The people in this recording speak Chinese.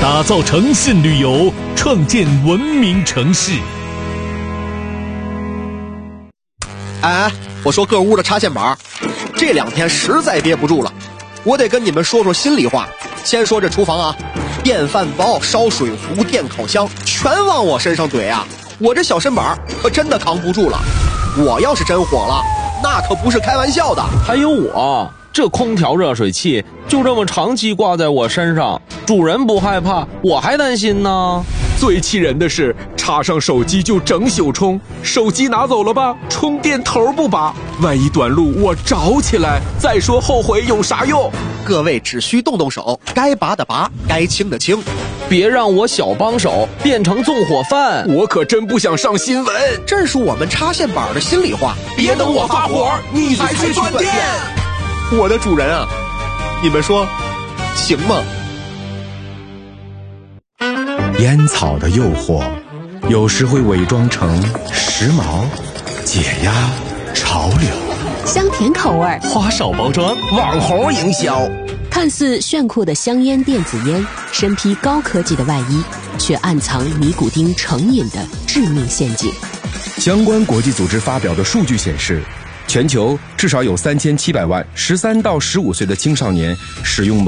打造诚信旅游，创建文明城市。 哎，我说各屋的插线板，这2天实在憋不住了，我得跟你们说说心里话。先说这厨房啊，电饭煲、烧水壶、电烤箱全往我身上怼啊，我这小身板可真的扛不住了。我要是真火了，那可不是开玩笑的。 还有我，这空调热水器就这么长期挂在我身上，主人不害怕，我还担心呢。 最气人的是，插上手机就整宿充，手机拿走了吧，充电头不拔，万一短路我着起来，再说后悔有啥用？ 各位只需动动手，该拔的拔，该清的清， 别让我小帮手变成纵火犯。 我可真不想上新闻。 这是我们插线板的心里话。 别等我发火，你才去断电。 我的主人啊，你们说行吗？ 烟草的诱惑，有时会伪装成时髦、解压、潮流， 香甜口味， 花哨包装， 网红营销， 看似炫酷的香烟电子烟，身披高科技的外衣，却暗藏尼古丁成瘾的致命陷阱。 相关国际组织发表的数据显示，全球至少有3700万13到15岁的青少年使用